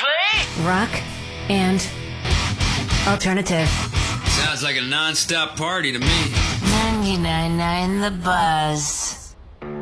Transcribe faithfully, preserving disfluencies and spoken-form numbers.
play? Rock and alternative. Sounds like a non-stop party to me. ninety-nine point nine The Buzz.